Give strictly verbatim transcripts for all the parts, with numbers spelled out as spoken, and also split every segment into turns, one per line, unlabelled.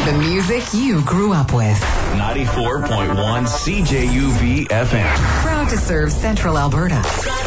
The music you grew up with.
ninety-four point one C J U V F M.
Proud to serve Central Alberta.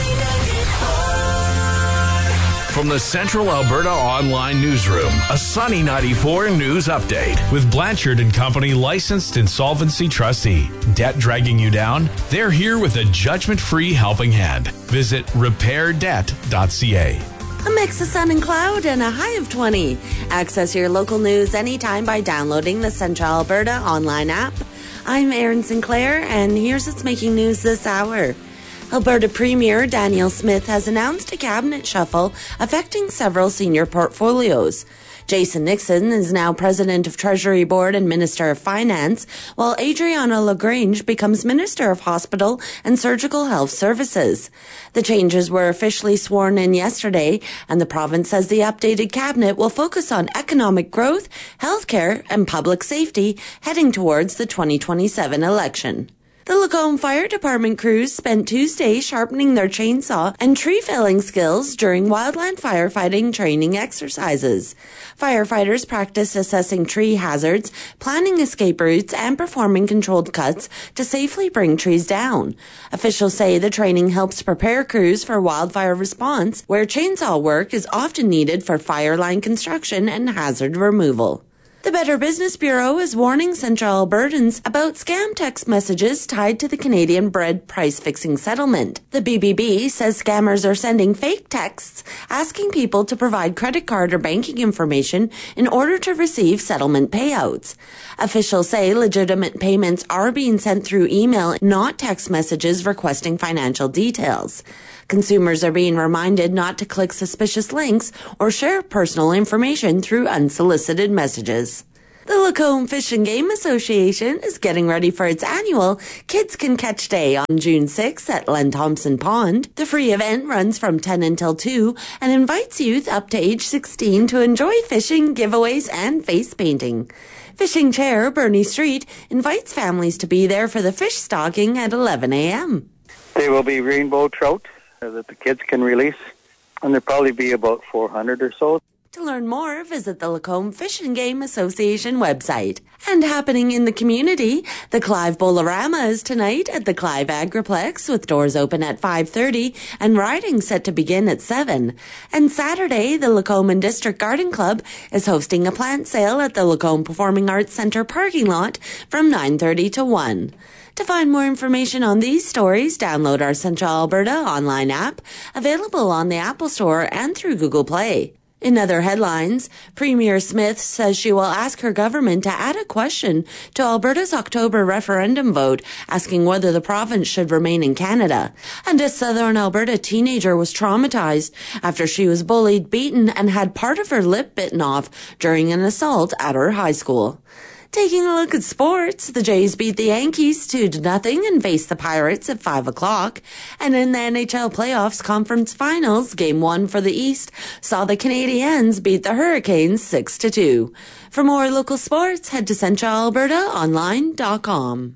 From the Central Alberta Online Newsroom, a Sunny ninety-four News Update.
With Blanchard and Company, licensed insolvency trustee. Debt dragging you down? They're here with a judgment-free helping hand. Visit repair debt dot c a.
A mix of sun and cloud and a high of twenty. Access your local news anytime by downloading the Central Alberta online app. I'm Erin Sinclair, and here's what's making news this hour. Alberta Premier Danielle Smith has announced a cabinet shuffle affecting several senior portfolios. Jason Nixon is now President of Treasury Board and Minister of Finance, while Adriana LaGrange becomes Minister of Hospital and Surgical Health Services. The changes were officially sworn in yesterday, and the province says the updated cabinet will focus on economic growth, healthcare, and public safety heading towards the twenty twenty-seven election. The Lacombe Fire Department crews spent Tuesday sharpening their chainsaw and tree felling skills during wildland firefighting training exercises. Firefighters practiced assessing tree hazards, planning escape routes, and performing controlled cuts to safely bring trees down. Officials say the training helps prepare crews for wildfire response, where chainsaw work is often needed for fire line construction and hazard removal. The Better Business Bureau is warning Central Albertans about scam text messages tied to the Canadian bread price-fixing settlement. The B B B says scammers are sending fake texts asking people to provide credit card or banking information in order to receive settlement payouts. Officials say legitimate payments are being sent through email, not text messages requesting financial details. Consumers are being reminded not to click suspicious links or share personal information through unsolicited messages. The Lacombe Fish and Game Association is getting ready for its annual Kids Can Catch Day on June sixth at Len Thompson Pond. The free event runs from ten until two and invites youth up to age sixteen to enjoy fishing, giveaways, and face painting. Fishing Chair Bernie Street invites families to be there for the fish stocking at eleven a.m.
There will be rainbow trout that the kids can release, and there'll probably be about four hundred or so.
To learn more, visit the Lacombe Fish and Game Association website. And happening in the community, the Clive Bolorama is tonight at the Clive Agriplex, with doors open at five thirty and riding set to begin at seven. And Saturday, the Lacombe District Garden Club is hosting a plant sale at the Lacombe Performing Arts Centre parking lot from nine thirty to one. To find more information on these stories, download our Central Alberta online app, available on the Apple Store and through Google Play. In other headlines, Premier Smith says she will ask her government to add a question to Alberta's October referendum vote, asking whether the province should remain in Canada. And a southern Alberta teenager was traumatized after she was bullied, beaten, and had part of her lip bitten off during an assault at her high school. Taking a look at sports, the Jays beat the Yankees two to nothing and faced the Pirates at five o'clock. And in the N H L Playoffs Conference Finals, Game one for the East saw the Canadiens beat the Hurricanes six to two. For more local sports, head to central alberta online dot com.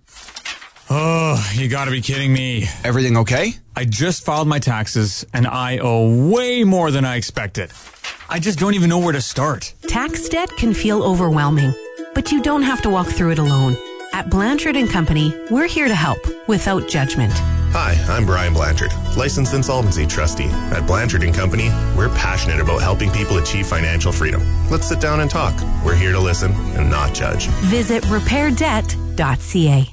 Oh, you gotta be kidding me.
Everything okay?
I just filed my taxes, and I owe way more than I expected. I just don't even know where to start.
Tax debt can feel overwhelming, but you don't have to walk through it alone. At Blanchard and Company, we're here to help without judgment.
Hi, I'm Brian Blanchard, licensed insolvency trustee. At Blanchard and Company, we're passionate about helping people achieve financial freedom. Let's sit down and talk. We're here to listen and not judge.
Visit repair debt dot c a.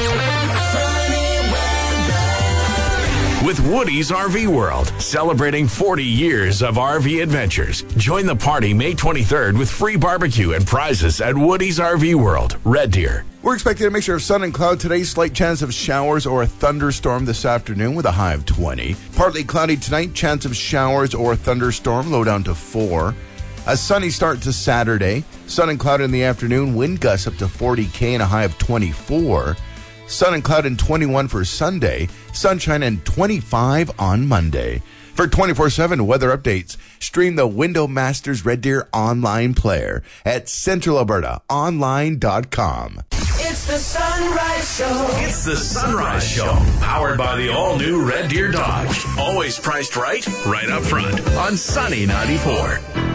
With Woody's R V World, celebrating forty years of R V adventures. Join the party May twenty-third with free barbecue and prizes at Woody's R V World, Red Deer.
We're expecting a mixture of sun and cloud today. Slight chance of showers or a thunderstorm this afternoon with a high of twenty. Partly cloudy tonight. Chance of showers or a thunderstorm, low down to four. A sunny start to Saturday. Sun and cloud in the afternoon. Wind gusts up to forty K and a high of twenty-four. Sun and cloud and twenty-one for Sunday. Sunshine and twenty-five on Monday. For twenty-four seven weather updates, stream the Window Masters Red Deer online player at central alberta online dot com.
It's the Sunrise Show.
It's the Sunrise Show, powered by the all-new Red Deer Dodge. Always priced right, right up front on Sunny ninety-four.